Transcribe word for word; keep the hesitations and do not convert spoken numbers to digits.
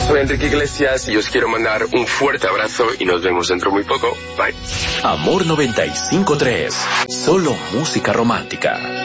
Soy Enrique Iglesias y os quiero mandar un fuerte abrazo y nos vemos dentro muy poco. Bye. Amor noventa y cinco tres. Solo música romántica.